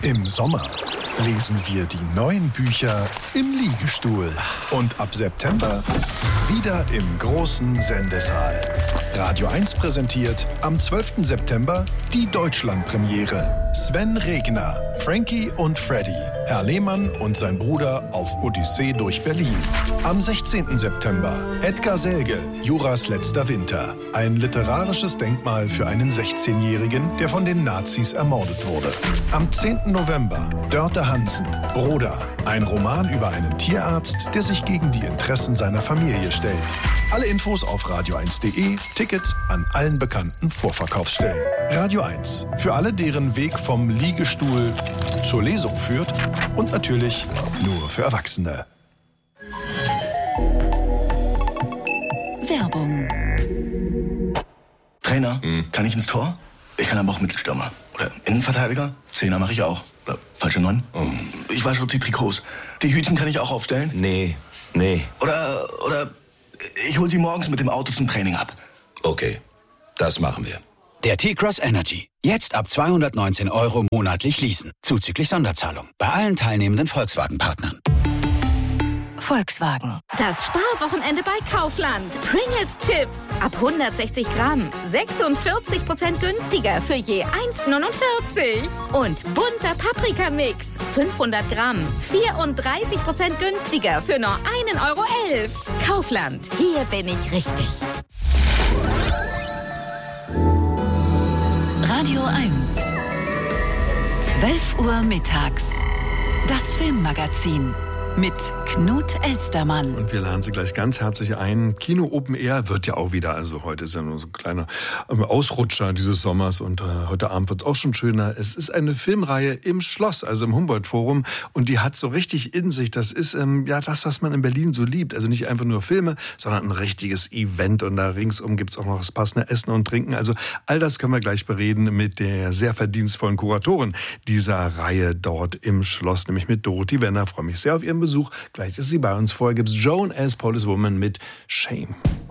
Im Sommer lesen wir die neuen Bücher im Liegestuhl. Und ab September wieder im großen Sendesaal. Radio 1 präsentiert am 12. September die Deutschlandpremiere. Sven Regner, Frankie und Freddy, Herr Lehmann und sein Bruder auf Odyssee durch Berlin. Am 16. September Edgar Selge, Juras letzter Winter. Ein literarisches Denkmal für einen 16-Jährigen, der von den Nazis ermordet wurde. Am 10. November Dörte Hansen, Broda. Ein Roman über einen Tierarzt, der sich gegen die Interessen seiner Familie stellt. Alle Infos auf radio1.de, Tickets an allen bekannten Vorverkaufsstellen. Radio 1, für alle, deren Weg vom Liegestuhl zur Lesung führt und natürlich nur für Erwachsene. Werbung. Trainer, kann ich ins Tor? Ich kann aber auch Mittelstürmer. Oder Innenverteidiger? Zehner mache ich auch. Oder falsche 9? Ich wasche auch die Trikots. Die Hütchen kann ich auch aufstellen? Nee. Oder ich hole sie morgens mit dem Auto zum Training ab. Okay, das machen wir. Der T-Cross Energy. Jetzt ab 219 € monatlich leasen. Zuzüglich Sonderzahlung. Bei allen teilnehmenden Volkswagen-Partnern. Volkswagen. Das Sparwochenende bei Kaufland. Pringles Chips. Ab 160 Gramm. 46% günstiger für je 1,49. Und bunter Paprika-Mix. 500 Gramm. 34% günstiger für nur 1,11 €. Kaufland. Hier bin ich richtig. Radio 1. 12 Uhr mittags. Das Filmmagazin. Mit Knut Elstermann. Und wir laden Sie gleich ganz herzlich ein. Kino Open Air wird ja auch wieder, also heute ist ja nur so ein kleiner Ausrutscher dieses Sommers und heute Abend wird es auch schon schöner. Es ist eine Filmreihe im Schloss, also im Humboldt-Forum, und die hat so richtig in sich, das ist das, was man in Berlin so liebt. Also nicht einfach nur Filme, sondern ein richtiges Event, und da ringsum gibt es auch noch das passende Essen und Trinken. Also all das können wir gleich bereden mit der sehr verdienstvollen Kuratorin dieser Reihe dort im Schloss, nämlich mit Dorothee Wenner. Ich freue mich sehr auf Ihren Besuch. Gleich ist sie bei uns. Vorher gibt es Joan as Policewoman mit Shame.